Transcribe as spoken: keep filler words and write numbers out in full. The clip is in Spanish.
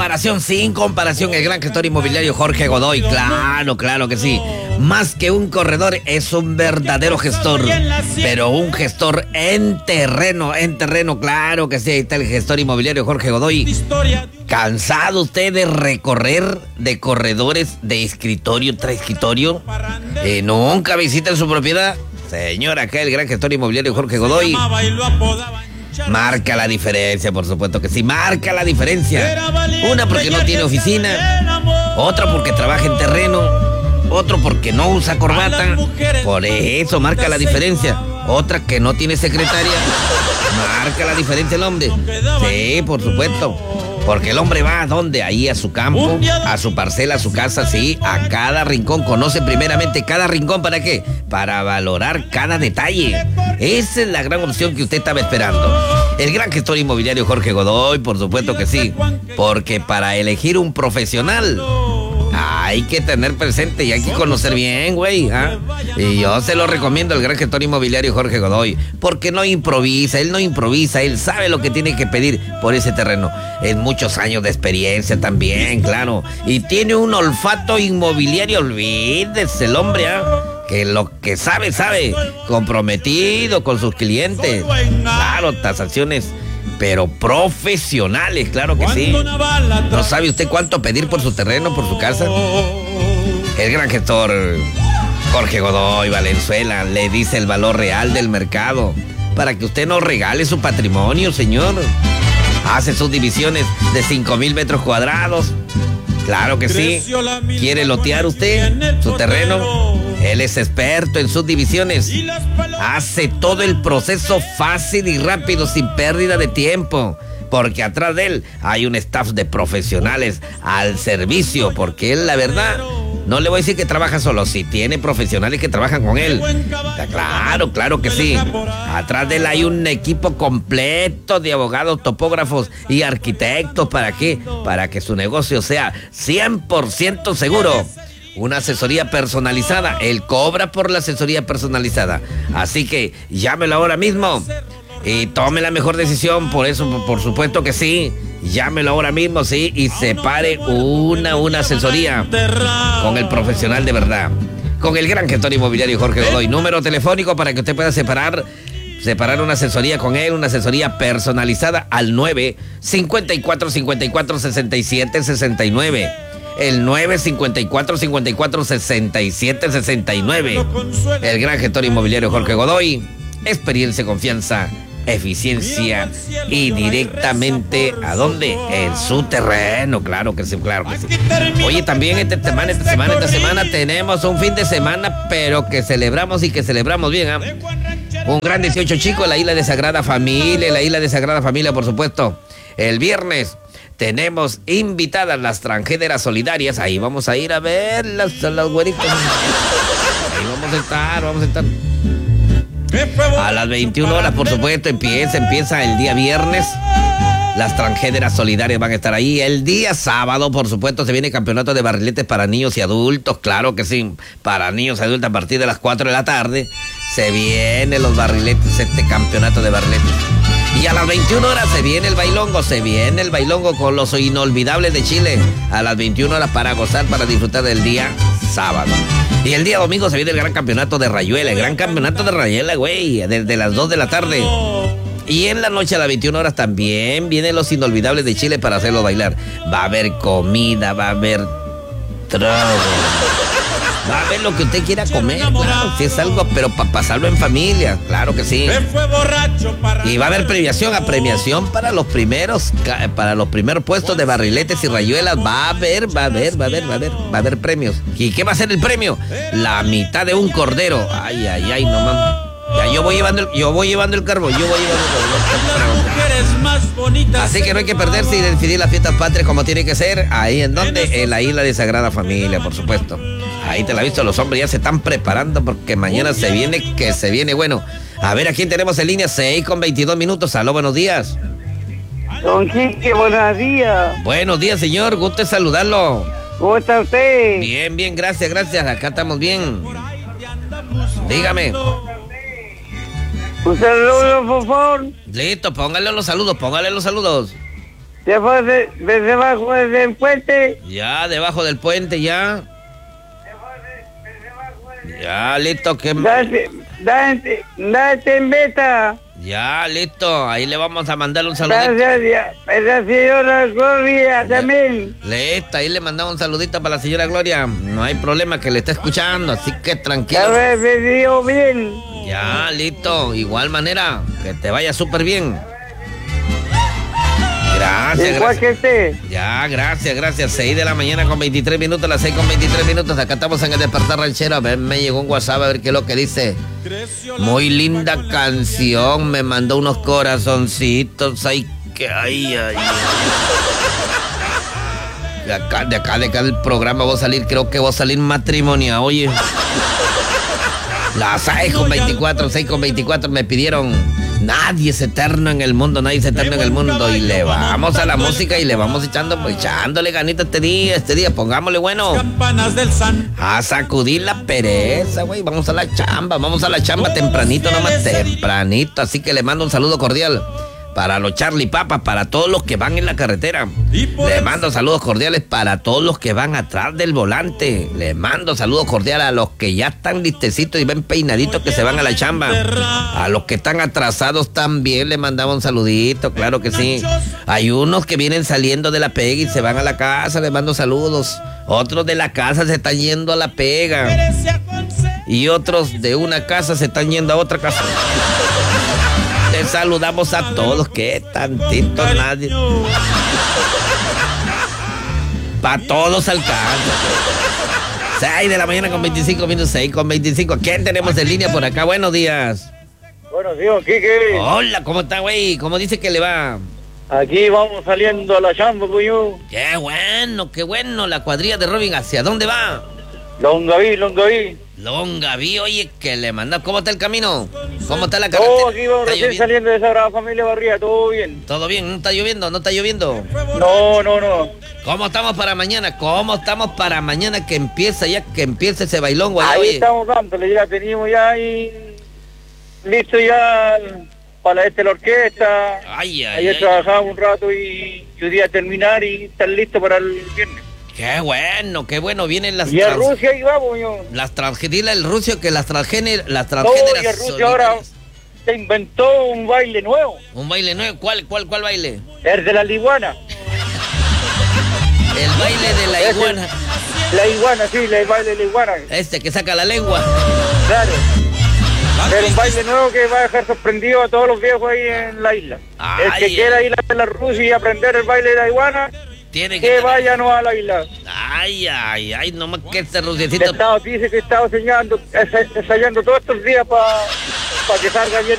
comparación, sin comparación, el gran gestor inmobiliario Jorge Godoy. Claro, claro que sí. Más que un corredor, es un verdadero gestor. Pero un gestor en terreno, en terreno, claro que sí. Ahí está el gestor inmobiliario Jorge Godoy. ¿Cansado usted de recorrer de corredores de escritorio tras escritorio? Eh, ¿Nunca visita su propiedad? Señora, acá el gran gestor inmobiliario Jorge Godoy marca la diferencia, por supuesto que sí, marca la diferencia. Una porque no tiene oficina, otra porque trabaja en terreno, otro porque no usa corbata, por eso marca la diferencia. Otra que no tiene secretaria, marca la diferencia el hombre. Sí, por supuesto. Porque el hombre va a dónde, ahí a su campo, a su parcela, a su casa, sí, a cada rincón. Conoce primeramente cada rincón, ¿para qué? Para valorar cada detalle. Esa es la gran opción que usted estaba esperando. El gran gestor inmobiliario Jorge Godoy, por supuesto que sí. Porque para elegir un profesional hay que tener presente y hay que conocer bien, güey. ¿eh? Y yo se lo recomiendo al gran gestor inmobiliario Jorge Godoy, porque no improvisa, él no improvisa, él sabe lo que tiene que pedir por ese terreno. Es muchos años de experiencia también, claro. Y tiene un olfato inmobiliario, olvídese el hombre, ¿eh? que lo que sabe, sabe. Comprometido con sus clientes. Claro, tasaciones, pero profesionales, claro que sí. ¿No sabe usted cuánto pedir por su terreno, por su casa? El gran gestor Jorge Godoy Valenzuela le dice el valor real del mercado para que usted no regale su patrimonio, señor. Hace sus divisiones de cinco mil metros cuadrados. Claro que sí. ¿Quiere lotear usted su terreno? Él es experto en subdivisiones. Hace todo el proceso fácil y rápido, sin pérdida de tiempo. Porque atrás de él hay un staff de profesionales al servicio. Porque él, la verdad, no le voy a decir que trabaja solo. Si tiene profesionales que trabajan con él. Claro, claro que sí. Atrás de él hay un equipo completo de abogados, topógrafos y arquitectos. ¿Para qué? Para que su negocio sea cien por ciento seguro. Una asesoría personalizada. Él cobra por la asesoría personalizada. Así que llámelo ahora mismo y tome la mejor decisión. Por eso, por supuesto que sí. Llámelo ahora mismo, sí. Y separe una, una asesoría con el profesional de verdad. Con el gran gestor inmobiliario Jorge Godoy. Número telefónico para que usted pueda separar Separar una asesoría con él, una asesoría personalizada al nueve cincuenta y cuatro cincuenta y cuatro sesenta y siete sesenta y nueve. El nueve cincuenta y cuatro cincuenta y cuatro sesenta y siete sesenta y nueve. El gran gestor inmobiliario Jorge Godoy. Experiencia, confianza, eficiencia y directamente ¿a dónde? En su terreno, claro que sí, claro que sí. Oye, también esta semana, esta semana, esta semana tenemos un fin de semana, pero que celebramos y que celebramos bien, ¿eh? Un gran dieciocho chico en la isla de Sagrada Familia, en la isla de Sagrada Familia, por supuesto. El viernes tenemos invitadas las transgéneras solidarias. Ahí vamos a ir a ver las, las güeritas. Ahí vamos a estar, vamos a estar. A las veintiuna horas, por supuesto, empieza, empieza el día viernes. Las transgéneras solidarias van a estar ahí. El día sábado, por supuesto, se viene el campeonato de barriletes para niños y adultos. Claro que sí, para niños y adultos a partir de las cuatro de la tarde. Se vienen los barriletes, este campeonato de barriletes. Y a las veintiuna horas se viene el bailongo, se viene el bailongo con los inolvidables de Chile. A las veintiuna horas para gozar, para disfrutar del día sábado. Y el día domingo se viene el gran campeonato de Rayuela, el gran campeonato de Rayuela, güey, desde las dos de la tarde. Y en la noche a las veintiuna horas también vienen los inolvidables de Chile para hacerlos bailar. Va a haber comida, va a haber trago. Va a ver lo que usted quiera comer, claro, si es algo, pero para pasarlo en familia, claro que sí. Y va a haber premiación, a premiación para los primeros, para los primeros puestos de barriletes y rayuelas. Va a haber, va a haber, va a haber, va a haber, va a haber premios. ¿Y qué va a ser el premio? La mitad de un cordero. Ay, ay, ay, no mames. Ya yo voy llevando el, yo voy llevando el carbón, yo voy llevando el carbón. Así que no hay que perderse y decidir las fiestas patrias como tiene que ser. Ahí en donde, en la isla de Sagrada Familia, por supuesto. Ahí te la he visto, los hombres ya se están preparando porque mañana se viene, que se viene bueno. A ver, ¿a quién tenemos en línea? seis con veintidós minutos. Aló, buenos días. Don Quique, buenos días. Buenos días, señor. Gusto en saludarlo. ¿Cómo está usted? Bien, bien, gracias, gracias. Acá estamos bien. Dígame. Un saludo, por favor. Listo, póngale los saludos, póngale los saludos. Debajo, de, de- debajo del puente. Ya, debajo del puente, ya. Ya, listo, que... Date, date, date en beta. Ya, listo. Ahí le vamos a mandar un saludito. Gracias, la señora Gloria también. Listo, ahí le mandamos un saludito para la señora Gloria. No hay problema que le esté escuchando, así que tranquilo. A ver, me dio bien. Ya, listo. Igual manera, que te vaya súper bien. Gracias, Igual gracias. que usted. Ya, gracias, gracias. seis de la mañana con veintitrés minutos, las seis con veintitrés minutos. Acá estamos en el Despertar Ranchero. A ver, me llegó un WhatsApp a ver qué es lo que dice. Muy linda canción. Me mandó unos corazoncitos. Ay, que ay, ay. De acá, de acá, de acá del programa voy a salir, creo que voy a salir matrimonial, oye. Las seis con veinticuatro, seis con veinticuatro me pidieron. Nadie es eterno en el mundo, nadie es eterno en el mundo. Y le vamos a la música y le vamos echando, pues, echándole ganita este día, este día, pongámosle bueno. A sacudir la pereza, güey. Vamos a la chamba, vamos a la chamba tempranito, nomás tempranito. Así que le mando un saludo cordial para los Charlie Papas, para todos los que van en la carretera. Le mando saludos cordiales para todos los que van atrás del volante. Le mando saludos cordiales a los que ya están listecitos y ven peinaditos que se van a la chamba. A los que están atrasados también le mandamos un saludito, claro que sí. Hay unos que vienen saliendo de la pega y se van a la casa, le mando saludos. Otros de la casa se están yendo a la pega. Y otros de una casa se están yendo a otra casa. Les saludamos a todos, que tantito nadie. Para todos alcanza. seis de la mañana con veinticinco minutos, seis con veinticinco. ¿Quién tenemos en línea por acá? Buenos días. Buenos días, Kike. Hola, ¿cómo está, güey? ¿Cómo dice que le va? Aquí vamos saliendo a la chamba, cuyo. Qué bueno, qué bueno. La cuadrilla de Robin, ¿hacia dónde va? Longaví, Longaví. Longaví, oye, que le manda. ¿Cómo está el camino? ¿Cómo está la carretera? Oh, aquí vamos ¿Está recién lloviendo? saliendo de esa brava familia Barría, todo bien. ¿Todo bien? ¿No está lloviendo? ¿No está lloviendo? No, no, no. ¿Cómo estamos para mañana? ¿Cómo estamos para mañana que empieza ya, que empiece ese bailón, güey? Ahí Oye, estamos dándole, ya tenemos ya ahí listo ya para este la orquesta. Ay, ay, Ayer ay. trabajamos un rato y hoy día terminar y estar listo para el viernes. Qué bueno, qué bueno. Vienen las Y a trans- Rusia ahí vamos, yo. las transgéneras, el ruso que las transgéneras, las No, transgéneras y a Rusia ahora solidarias. se inventó un baile nuevo, Un baile nuevo. ¿Cuál, cuál, cuál baile? el de la iguana. El baile de la Ese- iguana. La iguana, sí, el baile de la iguana. Este que saca la lengua. Claro. Pero un baile nuevo que va a dejar sorprendido a todos los viejos ahí en la isla. Ay, el que ay. quiera ir a la Rusia y aprender el baile de la iguana, Tiene que que tener- vayan a la isla. Ay, ay, ay, nomás que este El rusiecito. Estado dice que está ensayando, ensayando todos estos días para que salga bien